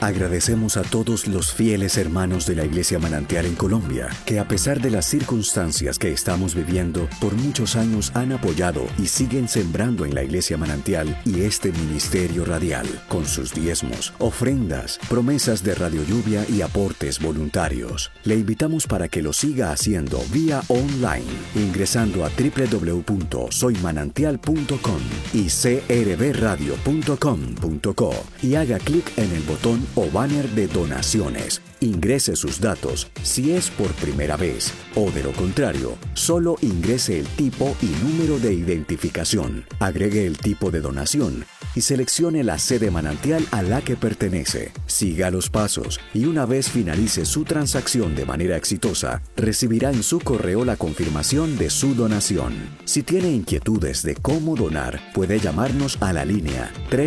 Agradecemos a todos los fieles hermanos de la Iglesia Manantial en Colombia, que a pesar de las circunstancias que estamos viviendo, por muchos años han apoyado y siguen sembrando en la Iglesia Manantial y este ministerio radial, con sus diezmos, ofrendas, promesas de Radio Lluvia y aportes voluntarios. Le invitamos para que lo siga haciendo vía online, ingresando a www.soymanantial.com y crbradio.com.co y haga clic en el botón o banner de donaciones. Ingrese sus datos si es por primera vez o, de lo contrario, solo ingrese el tipo y número de identificación. Agregue el tipo de donación y seleccione la sede manantial a la que pertenece. Siga los pasos y una vez finalice su transacción de manera exitosa, recibirá en su correo la confirmación de su donación. Si tiene inquietudes de cómo donar, puede llamarnos a la línea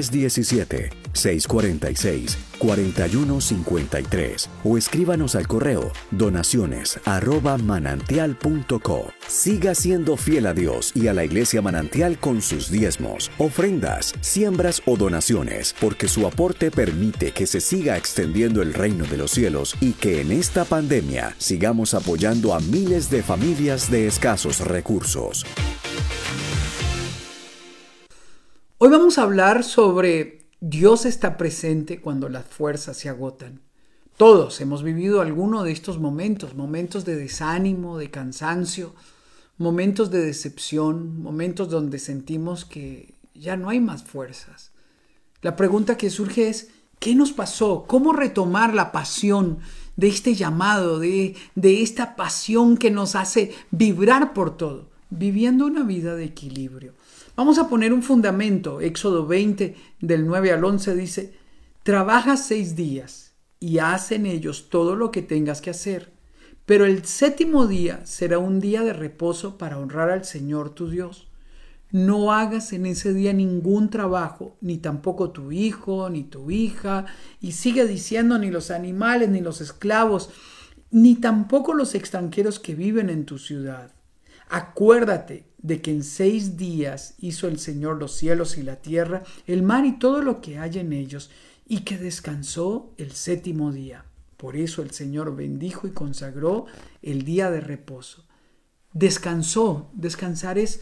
317-646-4153 o escríbanos al correo donaciones@manantial.co. Siga siendo fiel a Dios y a la Iglesia Manantial con sus diezmos, ofrendas, siembras o donaciones, porque su aporte permite que se siga extendiendo el reino de los cielos y que en esta pandemia sigamos apoyando a miles de familias de escasos recursos. Hoy vamos a hablar sobre Dios está presente cuando las fuerzas se agotan. Todos hemos vivido alguno de estos momentos de desánimo, de cansancio, momentos de decepción, momentos donde sentimos que ya no hay más fuerzas. La pregunta que surge es, ¿qué nos pasó? ¿Cómo retomar la pasión de este llamado, de esta pasión que nos hace vibrar por todo, viviendo una vida de equilibrio? Vamos a poner un fundamento. Éxodo 20, del 9 al 11 dice, trabaja 6 días y haz en ellos todo lo que tengas que hacer. Pero el 7º día será un día de reposo para honrar al Señor tu Dios. No hagas en ese día ningún trabajo, ni tampoco tu hijo, ni tu hija, y sigue diciendo ni los animales, ni los esclavos, ni tampoco los extranjeros que viven en tu ciudad. Acuérdate de que en 6 días hizo el Señor los cielos y la tierra, el mar y todo lo que hay en ellos, y que descansó el 7º día. Por eso el Señor bendijo y consagró el día de reposo. Descansó. Descansar es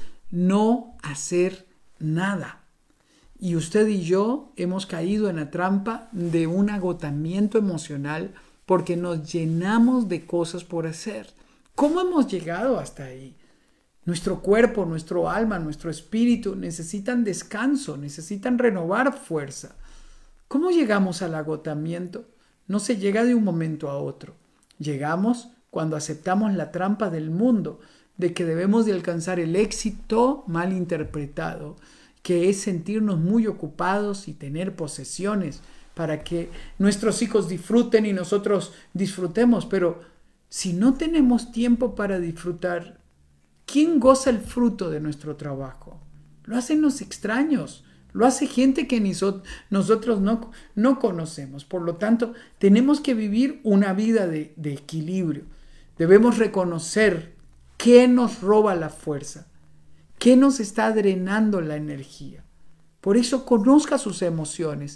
no hacer nada. Y usted y yo hemos caído en la trampa de un agotamiento emocional porque nos llenamos de cosas por hacer. ¿Cómo hemos llegado hasta ahí? Nuestro cuerpo, nuestro alma, nuestro espíritu necesitan descanso, necesitan renovar fuerza. ¿Cómo llegamos al agotamiento? No se llega de un momento a otro. Llegamos cuando aceptamos la trampa del mundo de que debemos de alcanzar el éxito mal interpretado, que es sentirnos muy ocupados y tener posesiones para que nuestros hijos disfruten y nosotros disfrutemos. Pero si no tenemos tiempo para disfrutar, ¿quién goza el fruto de nuestro trabajo? Lo hacen los extraños, lo hace gente que nosotros no conocemos. Por lo tanto, tenemos que vivir una vida de equilibrio. Debemos reconocer qué nos roba la fuerza, qué nos está drenando la energía. Por eso conozca sus emociones.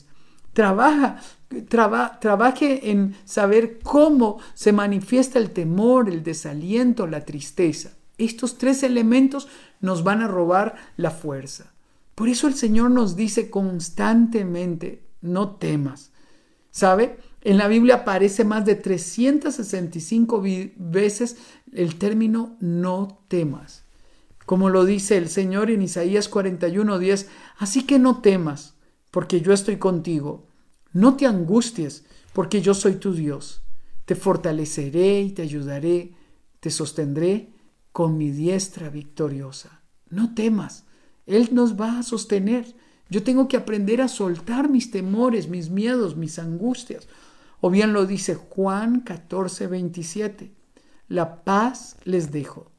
Trabaje en saber cómo se manifiesta el temor, el desaliento, la tristeza. Estos 3 elementos nos van a robar la fuerza. Por eso el Señor nos dice constantemente, no temas. ¿Sabe? En la Biblia aparece más de 365 veces el término no temas. Como lo dice el Señor en Isaías 41:10, así que no temas, porque yo estoy contigo. No te angusties, porque yo soy tu Dios. Te fortaleceré y te ayudaré, te sostendré con mi diestra victoriosa. No temas, Él nos va a sostener. Yo tengo que aprender a soltar mis temores, mis miedos, mis angustias. O bien lo dice Juan 14:27. La paz les dejo,